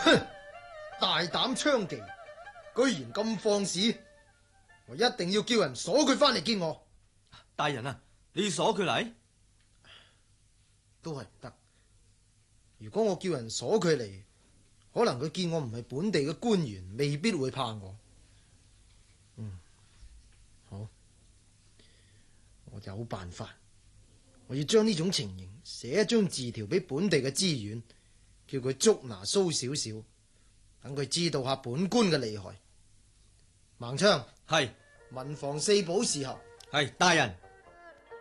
哼，大膽娼妓，居然咁放肆！我一定要叫人鎖佢翻嚟見我。 大人啊，你要鎖佢嚟？ 都係唔得。如果我叫人鎖佢嚟，可能佢見我唔係本地嘅官員，未必會怕我。好，我有辦法。我要將呢種情形寫一張字條俾本地嘅知縣，叫佢捉拿蘇小小，等佢知道下本官嘅厲害。孟昌， 係。 文房四寶侍候。 係，大人。